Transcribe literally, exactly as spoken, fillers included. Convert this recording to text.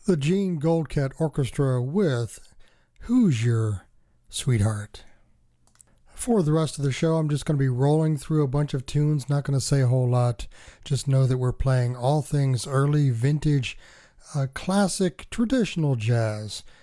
The Gene Goldcat Orchestra with Who's Your Sweetheart? For the rest of the show, I'm just going to be rolling through a bunch of tunes, not going to say a whole lot. Just know that we're playing all things early, vintage, uh, classic, traditional jazz.